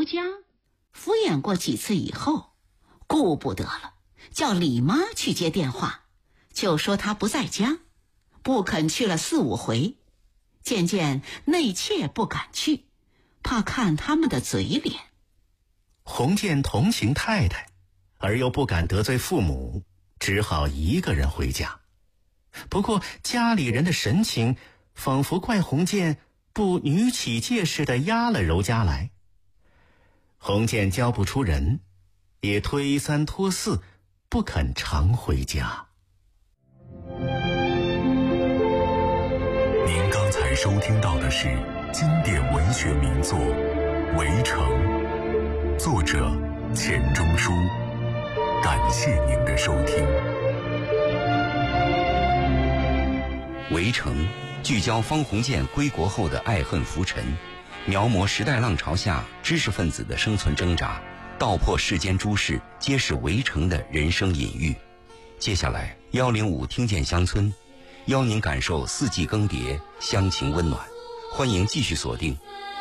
家，敷衍过几次以后，顾不得了，叫李妈去接电话，就说她不在家，不肯去了4、5回，渐渐内妾不敢去，怕看他们的嘴脸。 洪建同情太太，而又不敢得罪父母，只好一个人回家。不过家里人的神情仿佛怪洪建不女起介似的压了柔家来。洪建交不出人，也推3拖4，不肯常回家。 您刚才收听到的是经典文学名作《围城》，作者钱钟书。感谢您的收听。 围城聚焦方鸿渐归国后的爱恨浮沉，描摹时代浪潮下知识分子的生存挣扎，道破世间诸事皆是围城的人生隐喻。接下来105听见乡村，邀您感受4季更迭，乡情温暖。欢迎继续锁定